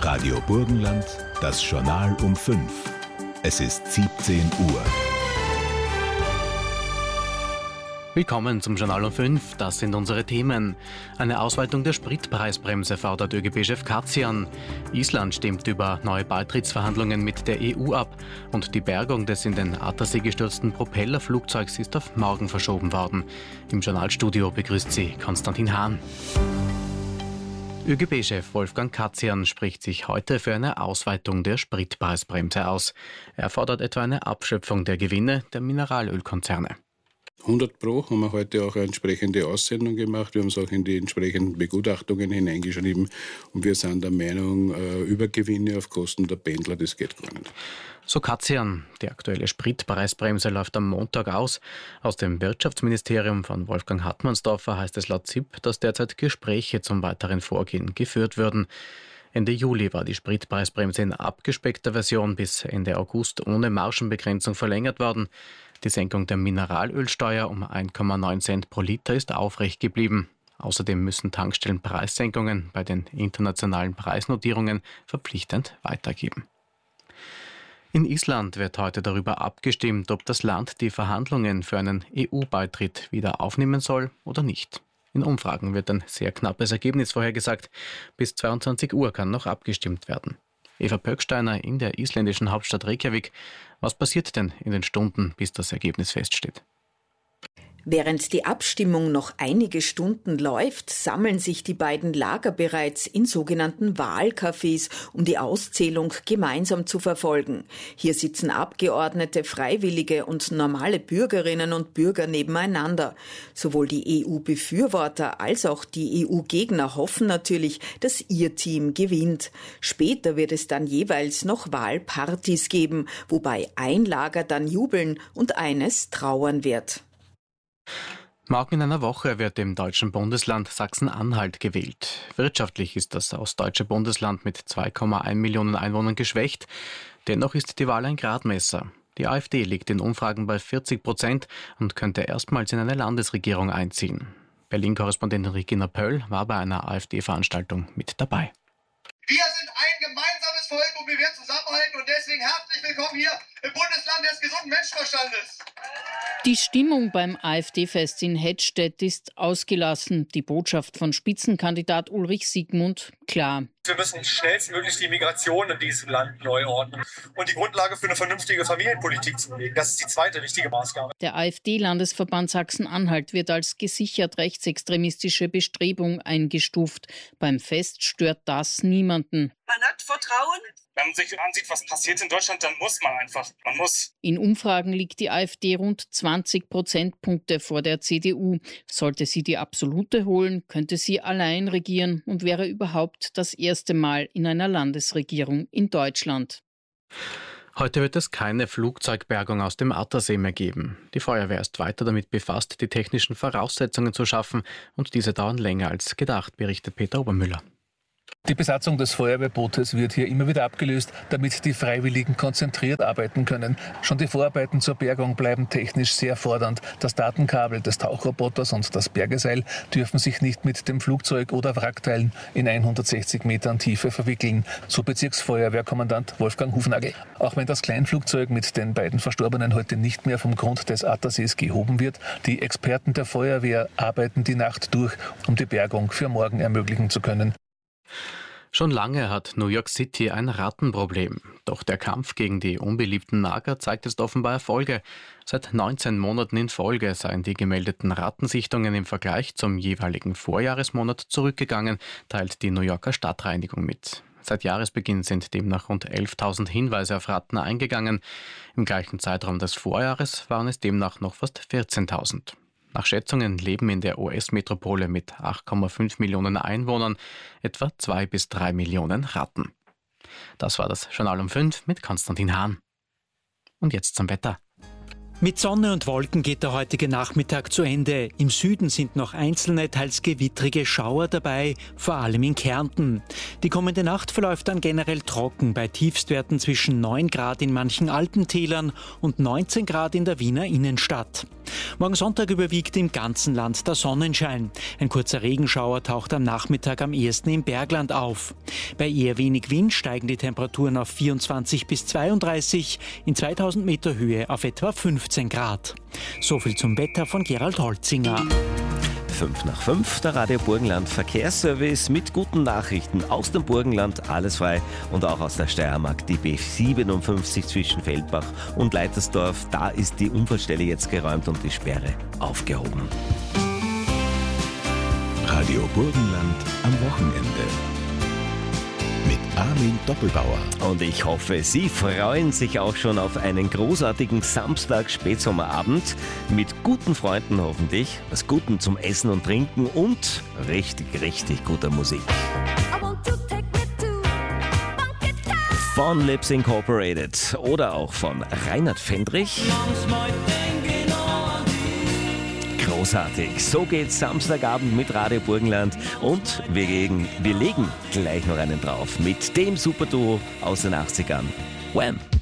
Radio Burgenland, das Journal um 5. Es ist 17 Uhr. Willkommen zum Journal um 5. Das sind unsere Themen. Eine Ausweitung der Spritpreisbremse fordert ÖGB-Chef Kaczian. Island stimmt über neue Beitrittsverhandlungen mit der EU ab. Und die Bergung des in den Attersee gestürzten Propellerflugzeugs ist auf morgen verschoben worden. Im Journalstudio begrüßt sie Konstantin Hahn. ÖGB-Chef Wolfgang Kaczian spricht sich heute für eine Ausweitung der Spritpreisbremse aus. Er fordert etwa eine Abschöpfung der Gewinne der Mineralölkonzerne. 100% haben wir heute auch eine entsprechende Aussendung gemacht. Wir haben es auch in die entsprechenden Begutachtungen hineingeschrieben. Und wir sind der Meinung, Übergewinne auf Kosten der Pendler, das geht gar nicht. So Kaczian. Die aktuelle Spritpreisbremse läuft am Montag aus. Aus dem Wirtschaftsministerium von Wolfgang Hartmannsdorfer heißt es laut ZIP, dass derzeit Gespräche zum weiteren Vorgehen geführt würden. Ende Juli war die Spritpreisbremse in abgespeckter Version bis Ende August ohne Margenbegrenzung verlängert worden. Die Senkung der Mineralölsteuer um 1,9 Cent pro Liter ist aufrecht geblieben. Außerdem müssen Tankstellen Preissenkungen bei den internationalen Preisnotierungen verpflichtend weitergeben. In Island wird heute darüber abgestimmt, ob das Land die Verhandlungen für einen EU-Beitritt wieder aufnehmen soll oder nicht. In Umfragen wird ein sehr knappes Ergebnis vorhergesagt. Bis 22 Uhr kann noch abgestimmt werden. Eva Pöcksteiner in der isländischen Hauptstadt Reykjavik. Was passiert denn in den Stunden, bis das Ergebnis feststeht? Während die Abstimmung noch einige Stunden läuft, sammeln sich die beiden Lager bereits in sogenannten Wahlcafés, um die Auszählung gemeinsam zu verfolgen. Hier sitzen Abgeordnete, Freiwillige und normale Bürgerinnen und Bürger nebeneinander. Sowohl die EU-Befürworter als auch die EU-Gegner hoffen natürlich, dass ihr Team gewinnt. Später wird es dann jeweils noch Wahlpartys geben, wobei ein Lager dann jubeln und eines trauern wird. Morgen in einer Woche wird im deutschen Bundesland Sachsen-Anhalt gewählt. Wirtschaftlich ist das ostdeutsche Bundesland mit 2,1 Millionen Einwohnern geschwächt. Dennoch ist die Wahl ein Gradmesser. Die AfD liegt in Umfragen bei 40% und könnte erstmals in eine Landesregierung einziehen. Berlin-Korrespondentin Regina Pöll war bei einer AfD-Veranstaltung mit dabei. Wir sind ein gemeinsames Volk und wir werden zusammenhalten und deswegen herzlich willkommen hier im Bundesland des gesunden Menschenverstandes. Die Stimmung beim AfD-Fest in Hettstedt ist ausgelassen. Die Botschaft von Spitzenkandidat Ulrich Siegmund klar. Wir müssen schnellstmöglich die Migration in diesem Land neu ordnen und die Grundlage für eine vernünftige Familienpolitik zu legen. Das ist die zweite wichtige Maßgabe. Der AfD-Landesverband Sachsen-Anhalt wird als gesichert rechtsextremistische Bestrebung eingestuft. Beim Fest stört das niemanden. Man hat Vertrauen. Wenn man sich ansieht, was passiert in Deutschland, dann muss man einfach. Man muss. In Umfragen liegt die AfD rund 20 Prozentpunkte vor der CDU. Sollte sie die absolute holen, könnte sie allein regieren und wäre überhaupt das erste Mal in einer Landesregierung in Deutschland. Heute wird es keine Flugzeugbergung aus dem Attersee mehr geben. Die Feuerwehr ist weiter damit befasst, die technischen Voraussetzungen zu schaffen, und diese dauern länger als gedacht, berichtet Peter Obermüller. Die Besatzung des Feuerwehrbootes wird hier immer wieder abgelöst, damit die Freiwilligen konzentriert arbeiten können. Schon die Vorarbeiten zur Bergung bleiben technisch sehr fordernd. Das Datenkabel des Tauchroboters und das Bergeseil dürfen sich nicht mit dem Flugzeug oder Wrackteilen in 160 Metern Tiefe verwickeln, so Bezirksfeuerwehrkommandant Wolfgang Hufnagel. Auch wenn das Kleinflugzeug mit den beiden Verstorbenen heute nicht mehr vom Grund des Attersees gehoben wird, die Experten der Feuerwehr arbeiten die Nacht durch, um die Bergung für morgen ermöglichen zu können. Schon lange hat New York City ein Rattenproblem. Doch der Kampf gegen die unbeliebten Nager zeigt jetzt offenbar Erfolge. Seit 19 Monaten in Folge seien die gemeldeten Rattensichtungen im Vergleich zum jeweiligen Vorjahresmonat zurückgegangen, teilt die New Yorker Stadtreinigung mit. Seit Jahresbeginn sind demnach rund 11.000 Hinweise auf Ratten eingegangen. Im gleichen Zeitraum des Vorjahres waren es demnach noch fast 14.000. Nach Schätzungen leben in der US-Metropole mit 8,5 Millionen Einwohnern etwa 2 bis 3 Millionen Ratten. Das war das Journal um 5 mit Konstantin Hahn. Und jetzt zum Wetter. Mit Sonne und Wolken geht der heutige Nachmittag zu Ende. Im Süden sind noch einzelne, teils gewittrige Schauer dabei, vor allem in Kärnten. Die kommende Nacht verläuft dann generell trocken, bei Tiefstwerten zwischen 9 Grad in manchen Alpentälern und 19 Grad in der Wiener Innenstadt. Morgen Sonntag überwiegt im ganzen Land der Sonnenschein. Ein kurzer Regenschauer taucht am Nachmittag am ehesten im Bergland auf. Bei eher wenig Wind steigen die Temperaturen auf 24 bis 32, in 2000 Meter Höhe auf etwa 15 Grad. So viel zum Wetter von Gerald Holzinger. 5 nach 5, der Radio Burgenland Verkehrsservice mit guten Nachrichten aus dem Burgenland, alles frei, und auch aus der Steiermark, die B57 zwischen Feldbach und Leitersdorf. Da ist die Unfallstelle jetzt geräumt und die Sperre aufgehoben. Radio Burgenland am Wochenende. Mit Armin Doppelbauer. Und ich hoffe, Sie freuen sich auch schon auf einen großartigen Samstag-Spätsommerabend mit guten Freunden hoffentlich, was Guten zum Essen und Trinken und richtig guter Musik. Von Lips Incorporated oder auch von Reinhard Fendrich. Großartig. So geht's Samstagabend mit Radio Burgenland und wir legen gleich noch einen drauf mit dem Superduo aus den 80ern. Wham!